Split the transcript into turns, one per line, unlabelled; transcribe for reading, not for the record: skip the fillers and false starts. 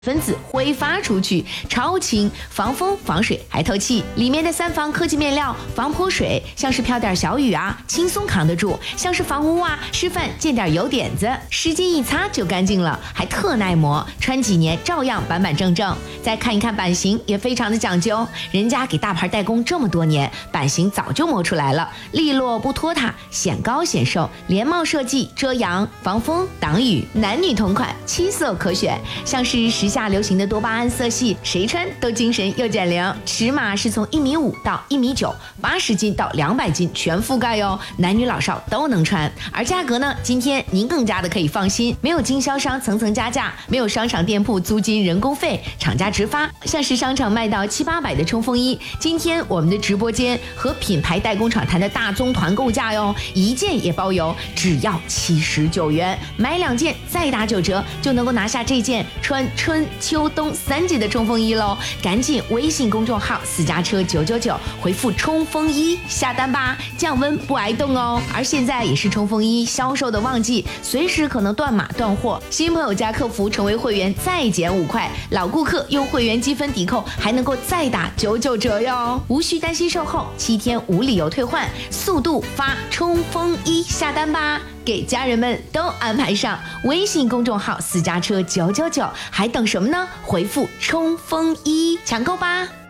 分子挥发出去，超轻，防风防水还透气。里面的3防科技面料，防泼水，像是飘点小雨啊，轻松扛得住；像是防污啊，吃饭溅点油点子，湿巾一擦就干净了，还特耐磨，穿几年照样板板正正。再看一看版型，也非常的讲究，人家给大牌代工这么多年，版型早就磨出来了，利落不拖沓，显高显瘦，连帽设计，遮阳、防风、挡雨，男女同款，7色可选，像是时下流行的多巴胺色系，谁穿都精神又减龄。尺码是从1.5米到1.9米，80斤到200斤全覆盖哟，男女老少都能穿。而价格呢，今天您更加的可以放心，没有经销商层层加价，没有商场店铺租金人工费，厂家直发。像是商场卖到700-800的冲锋衣，今天我们的直播间和品牌代工厂谈的大宗团购价哟，1件也包邮，只要79元，买2件再打9折，就能够拿下这件穿春秋冬3季的冲锋衣喽！赶紧微信公众号私家车999回复冲锋衣下单吧，降温不挨冻哦。而现在也是冲锋衣销售的旺季，随时可能断码断货，新朋友加客服成为会员再减5块，老顾客用会员积分抵扣还能够再打99折哟，无需担心售后，7天无理由退换，速度发冲锋衣下单吧，给家人们都安排上。微信公众号私家车999，还等什么呢？回复冲锋衣抢购吧。